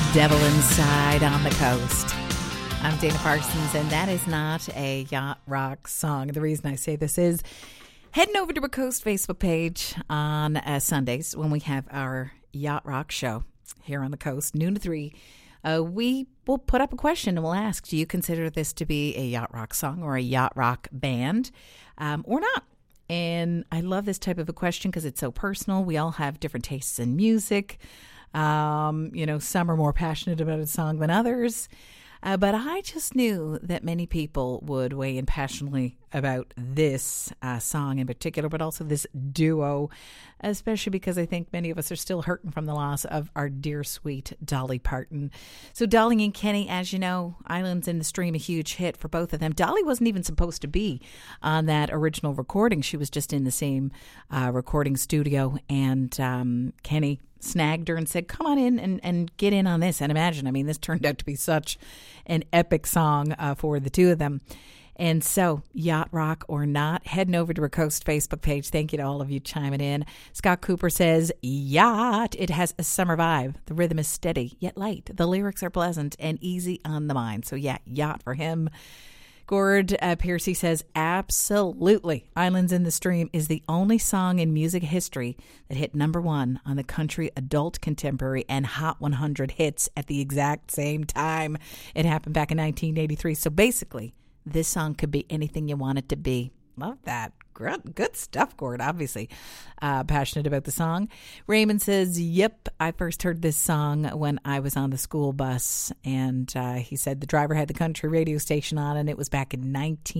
Devil Inside on the Coast. I'm Dana Parsons, and that is not a yacht rock song. The reason I say this is heading over to our Coast Facebook page on Sundays when we have our yacht rock show here on the Coast, noon to 3. We will put up a question and we'll ask, do you consider this to be a yacht rock song or a yacht rock band or not? And I love this type of a question because it's so personal. We all have different tastes in music. Some are more passionate about a song than others. But I just knew that many people would weigh in passionately about this song in particular, but also this duo, especially because I think many of us are still hurting from the loss of our dear, sweet Dolly Parton. So Dolly and Kenny, as you know, Islands in the Stream, a huge hit for both of them. Dolly wasn't even supposed to be on that original recording. She was just in the same recording studio, and Kenny snagged her and said, come on in and get in on this. And imagine, this turned out to be such an epic song for the two of them. And so, yacht rock or not, heading over to our Coast Facebook page. Thank you to all of you chiming in. Scott Cooper says, yacht, it has a summer vibe. The rhythm is steady, yet light. The lyrics are pleasant and easy on the mind. So yeah, yacht for him. Gord Piercy says, absolutely. Islands in the Stream is the only song in music history that hit number 1 on the country adult contemporary and Hot 100 hits at the exact same time. It happened back in 1983. So basically, this song could be anything you want it to be. Love that. Good stuff, Gord. Obviously passionate about the song. Raymond says, yep, I first heard this song when I was on the school bus. And he said the driver had the country radio station on, and it was back in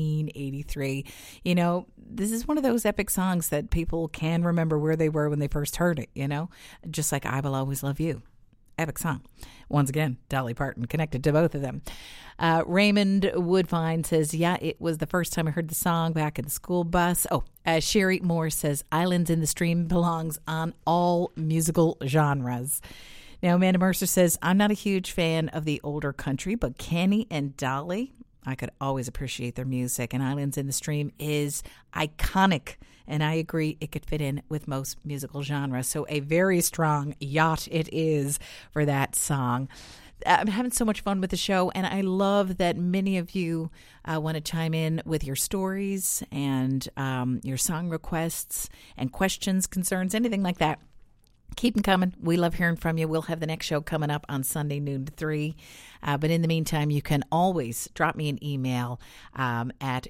1983. This is one of those epic songs that people can remember where they were when they first heard it, just like I Will Always Love You. Epic song. Once again, Dolly Parton connected to both of them. Raymond Woodfine says, yeah, it was the first time I heard the song back in the school bus. Sherry Moore says, Islands in the Stream belongs on all musical genres. Now, Amanda Mercer says, I'm not a huge fan of the older country, but Kenny and Dolly, I could always appreciate their music, and Islands in the Stream is iconic. And I agree, it could fit in with most musical genres. So a very strong yacht it is for that song. I'm having so much fun with the show, and I love that many of you want to chime in with your stories and your song requests and questions, concerns, anything like that. Keep them coming. We love hearing from you. We'll have the next show coming up on Sunday, noon to 3. But in the meantime, you can always drop me an email at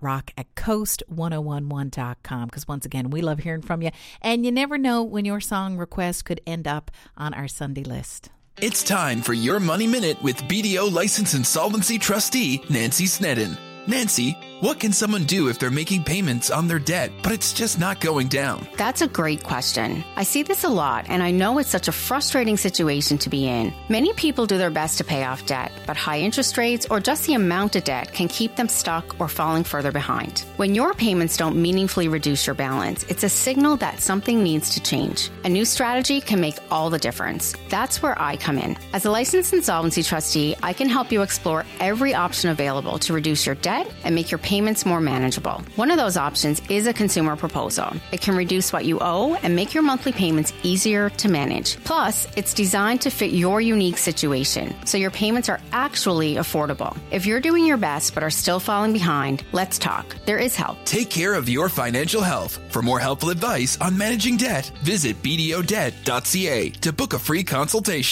yachtrock@coast1011.com, because once again, we love hearing from you. And you never know when your song request could end up on our Sunday list. It's time for your Money Minute with BDO License Insolvency Trustee Nancy Snedden. Nancy, what can someone do if they're making payments on their debt, but it's just not going down? That's a great question. I see this a lot, and I know it's such a frustrating situation to be in. Many people do their best to pay off debt, but high interest rates or just the amount of debt can keep them stuck or falling further behind. When your payments don't meaningfully reduce your balance, it's a signal that something needs to change. A new strategy can make all the difference. That's where I come in. As a licensed insolvency trustee, I can help you explore every option available to reduce your debt and make your payments more manageable. One of those options is a consumer proposal. It can reduce what you owe and make your monthly payments easier to manage. Plus, it's designed to fit your unique situation, so your payments are actually affordable. If you're doing your best but are still falling behind, let's talk. There is help. Take care of your financial health. For more helpful advice on managing debt, visit bdodebt.ca to book a free consultation.